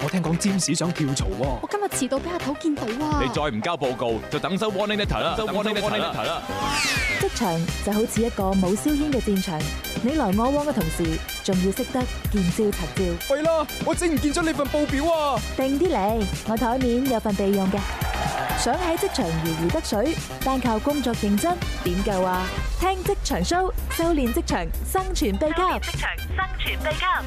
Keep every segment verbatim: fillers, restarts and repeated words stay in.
我聽講占士想跳槽喎。 我今日遲到俾阿頭見到啊！ 你再唔交報告，就等收 warning letter 啦，收 warning letter 啦。 職場就好似一個冇硝煙嘅戰場，你來我往嘅同時，仲要識得見招拆招。 喂啦，我整唔見咗你份報表啊！ 定啲嚟，我台面有份備用嘅。想喺職場如魚得水，單靠工作認真點夠啊？聽職場 show， 修煉職場生存秘笈。職場生存秘笈。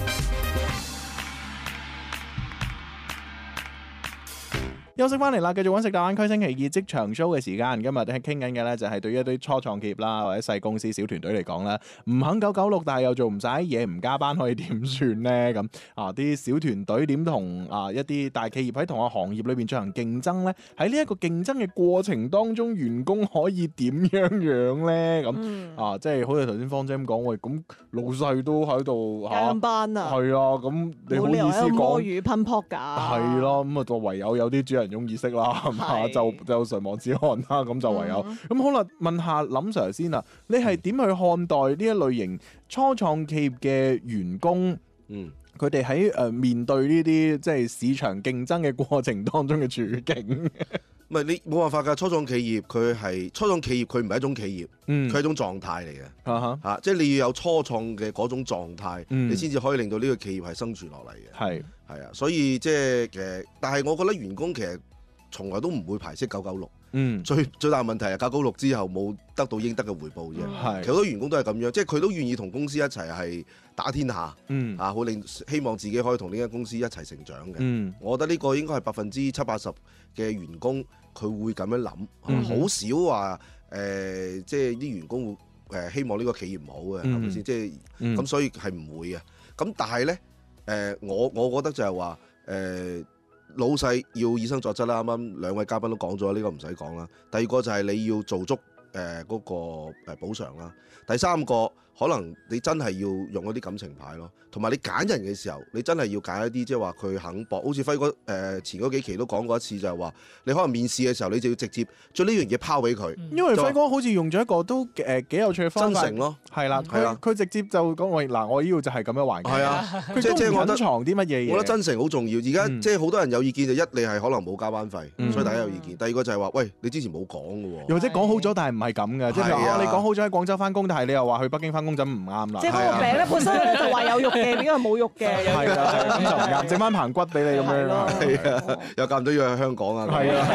休息翻嚟啦，繼續揾食大灣區星期二職場 show 嘅時間。今日係傾緊嘅咧，就係對於一啲初創企業啦，或者細公司、小團隊嚟講咧，唔肯九九六，但係又做唔晒嘢，唔加班，可以點算咧？咁啊，啲小團隊點同啊一啲大企業喺同一個行業裏邊進行競爭咧？喺呢一個競爭嘅過程當中，員工可以點樣樣咧？咁、嗯、啊，即係好似頭先芳姐咁講，喂，咁老細都喺度加班啊， 係啊，咁你好意思講摸魚噴撲㗎？ 係咯，咁啊，就唯有有啲主人。種意識啦，係嘛？就就唇亡齒寒啦，咁就唯有咁、嗯、好啦。問下林 Sir 先啦，你係點去看待呢一類型初創企業嘅員工？嗯，佢哋喺誒面對呢啲即係市場競爭嘅過程當中嘅處境。 唔係你冇辦法㗎，初創企業佢係初創企業，佢唔係一種企業，佢、嗯、係一種狀態嚟嘅。嚇、uh huh. 啊、即係你要有初創嘅嗰種狀態，嗯、你先至可以令到呢個企業係生存落嚟嘅。係係啊，所以即係誒，但係我覺得員工其實從來都唔會排斥九九六。嗯，最最大問題係九九六之後冇得到應得嘅回報啫。係、嗯，其實好多員工都係咁樣，即係佢都願意同公司一齊係打天下。嗯，啊，好令希望自己可以同呢間公司一齊成長嘅。嗯，我覺得呢個應該係百分之七八十嘅員工佢會咁樣諗，好、嗯、少話誒、呃，即係啲員工會誒、呃、希望呢個企業唔好嘅，係咪先？即係咁，嗯、所以係唔會嘅。咁但係咧，誒、呃，我我覺得就係話誒。呃老細要以身作則啦，啱啱兩位嘉賓都講咗，呢、這個唔使講啦。第二個就係你要做足誒嗰、呃那個誒補償啦。第三個可能你真係要用一啲感情牌咯，同埋你揀人嘅時候，你真係要揀一啲即係話佢肯搏。好似輝哥誒、呃、前嗰幾期都講過一次，就係話你可能面試嘅時候，你就要直接將呢樣嘢拋俾佢。 因為輝哥好似用咗一個都誒幾有趣嘅方法， 真誠咯， 係啦，係啊，佢直接就講我嗱，我呢度就係咁樣環境。係啊， 即係即係我覺得藏啲乜嘢嘢。 我覺得真誠好重要。而家、嗯、即係好多人有意見，就一你係可能冇加班費，嗯、所以大家有意見。第二個就係話，喂，你之前冇講嘅喎， 又或者講好咗，但係唔係咁嘅，即係你講好咗喺廣州翻工，但係你又話去北京翻工就唔啱啦。 即係嗰個餅咧，本身咧就話有肉嘅，點解冇肉嘅？ 係啊，咁就唔啱，整翻棚骨俾你咁樣。 係啊，又間唔到要去香港啊。係啊，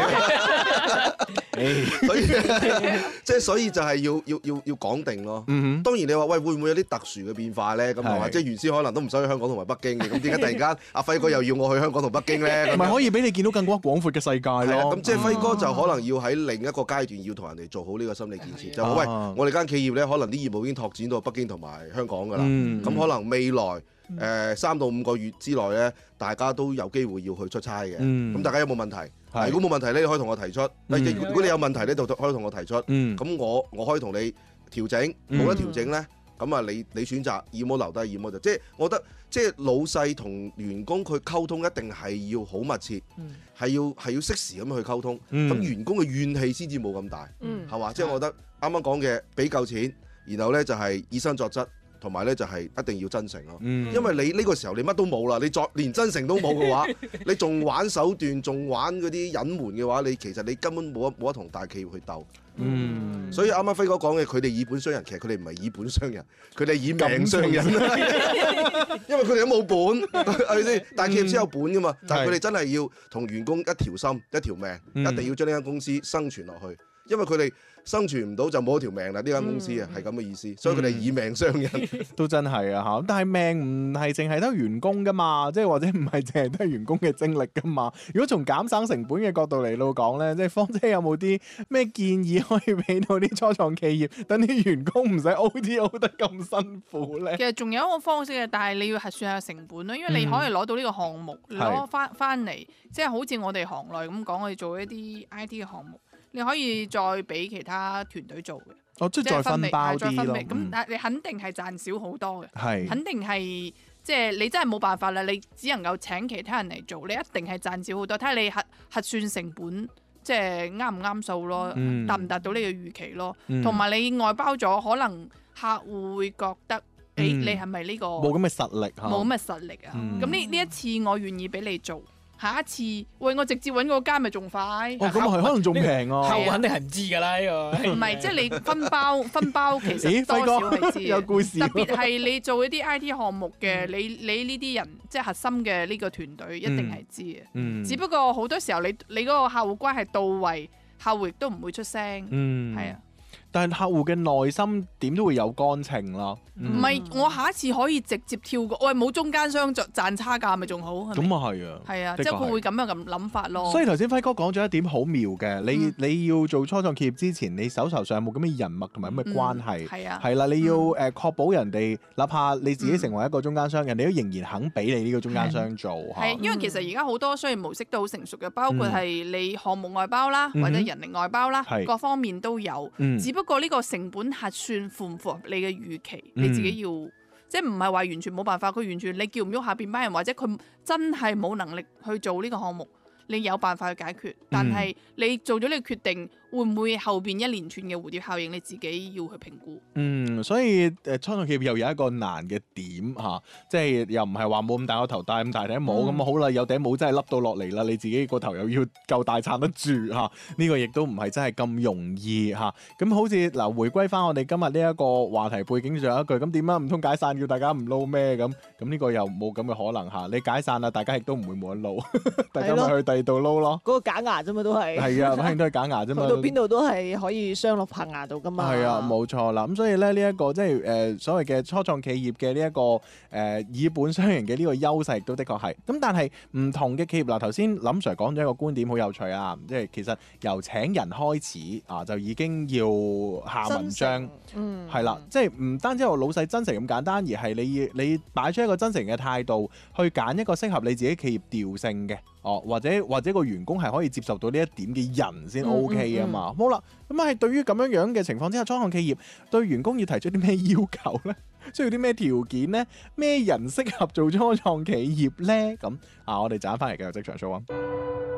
所以即係所以就係要要要要講定咯。嗯、當然你話喂會唔會有啲特殊嘅變化咧？咁係嘛？即係原先可能都唔使去香港同埋北京嘅，咁點解突然間阿輝哥又要我去香港同北京咧？ 唔係可以俾你見到更加廣闊嘅世界咯。 咁即係輝哥就可能要喺另一個階段要同人哋做好呢個心理建設，啊、就喂我哋間企業咧，可能啲業務已經拓展到北京同埋香港㗎啦。咁、嗯、可能未來誒、呃、三到五個月之內咧，大家都有機會要去出差嘅。咁、嗯、大家有冇問題？是如果冇問題咧，你可以同我提出。嗯、如果你有問題咧，就可以同我提出。咁、嗯、我我可以同你調整，冇得調整咧，咁啊你你選擇要麼留低，要麼就即係我覺得即係老細同員工佢溝通一定係要好密切，係、嗯、要係要適時咁去溝通。咁、嗯、員工嘅怨氣先至冇咁大，係嘛、嗯？即係我覺得啱啱講嘅俾夠錢，然後咧就係以身作則。同埋咧就係一定要真誠咯，嗯、因為你呢個時候你乜都冇啦，你再連真誠都冇嘅話，你仲玩手段，仲玩嗰啲隱瞞嘅話，你其實你根本冇得冇得同大企業去鬥。嗯，所以啱啱輝哥講嘅，佢哋以本傷人，其實佢哋唔係以本傷人，佢哋以命傷人。因為佢哋都冇本，係咪先？大企業先有本噶嘛，嗯、但係佢哋真係要同員工一條心一條命，嗯、一定要將呢間公司生存落去。因為佢哋生存唔到就冇一條命啦，呢間公司啊係咁嘅意思，嗯、所以佢哋以命傷人， 都真係啊嚇！但係命唔係淨係得員工噶嘛，即係或者唔係淨係得員工嘅精力噶嘛。如果從減省成本嘅角度嚟到講咧，即係芳姐有冇啲咩建議可以俾到啲初創企業，等啲員工唔使 O T O 得咁辛苦咧？ 其實仲有一個方式嘅，但係你要核算下成本咯，因為你可以攞到呢個項目攞翻翻嚟，即係好似我哋行內咁講，我哋做一啲 I T 嘅項目。你可以再俾其他團隊做嘅， 哦，即係再分包啲咯。 咁但係你肯定係賺少好多嘅， 係肯定係即係你真係冇辦法啦。你只能夠請其他人嚟做，你一定係賺少好多。睇下你核核算成本，即係啱唔啱數咯，達唔達到呢個預期咯。同埋、嗯、你外包咗，可能客戶會覺得誒你係咪呢個冇咁嘅實力嚇？ 冇咁嘅實力啊！ 嗯咁呢呢一次我願意俾你做，下一次喂我直接揾嗰間咪仲快？ 哦，咁係可能仲平啊！ 客戶肯定係唔知㗎啦，呢個唔係，即係你分包分包其實咦，輝多少係哥知嘅。 有故事喎， 特別係你做一啲 I T 項目嘅，你你呢啲人即係核心嘅呢個團隊一定係知嘅。 嗯只不過好多時候你你嗰個客戶關係到位，客戶亦都唔會出聲。 嗯係啊。 但係客戶嘅內心點都會有乾情咯。 唔係，我下一次可以直接跳過，喂冇中間商賺賺差價咪仲好？係咪咁啊係啊， 係啊， 的確係即係佢會咁樣咁諗法咯。 所以頭先輝哥講咗一點好妙嘅，你嗯你要做初創企業之前，你手頭上有冇咁嘅人脈同埋咁嘅關係？ 係啊， 係啦，你要嗯誒確保人哋，哪怕你自己成為一個中間商，人哋都仍然肯俾你呢個中間商做嚇。 係因為其實而家好多商業模式都好成熟嘅，包括嗯係你項目外包啦， 嗯哼或者人力外包啦係， 各方面都有。 嗯只不過呢個成本核算符唔符合你嘅預期， 嗯你自己要。即係唔係話完全冇辦法，佢完全你叫唔喐下邊班人，或者佢真係冇能力去做呢個項目，你有辦法去解決。但係你做咗呢個決定，會唔會後邊一連串嘅蝴蝶效應，你自己要去評估。 嗯，所以誒初創企業又有一個難嘅點嚇、啊，即係又唔係話冇咁大個頭戴咁大頂帽咁、 嗯、 好啦，有頂帽真係笠到落嚟啦，你自己個頭又要夠大撐得住嚇，呢、啊呢個亦都唔係真係咁容易嚇。咁、啊、好似嗱，回歸翻我哋今日呢一個話題背景上一句，咁點啊？唔通解散叫大家唔撈咩咁？咁呢個又冇咁嘅可能嚇、啊。你解散啦，大家亦都唔會冇得撈，大家咪去第二度撈咯。 嗰個假牙啫嘛，都係。 係啊，反正都係假牙啫嘛。 去到邊度都係可以雙落拍牙度噶嘛。 係啊，冇錯啦。咁所以咧，呢、這、一個即係誒所謂嘅初創企業嘅呢一個誒、呃、以本傷人嘅呢個優勢，亦都的確係。咁但係唔同嘅企業嗱，頭先林 Sir 講咗一個觀點好有趣啊，即係其實由請人開始啊，就已經要下文章， 嗯， 係啦，即係唔單止話老細真誠咁簡單，而係你要你擺出一個真誠嘅態度去揀一個適合你自己企業調性嘅。哦，或者或者個員工係可以接受到呢一點嘅人先 OK 啊嘛。 嗯嗯嗯、 好啦，咁係對於咁樣樣嘅情況之下，初創企業對員工要提出啲咩要求呢？需要啲咩條件呢？咩人適合做初創企業呢？咁啊，我哋陣間翻嚟繼續職場 show 啊！